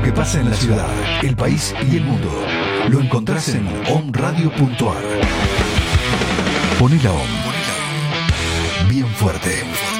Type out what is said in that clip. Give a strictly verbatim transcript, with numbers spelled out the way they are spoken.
que pasa en la ciudad, el país y el mundo lo encontrás en omradio punto ar. Poné la O M bien fuerte.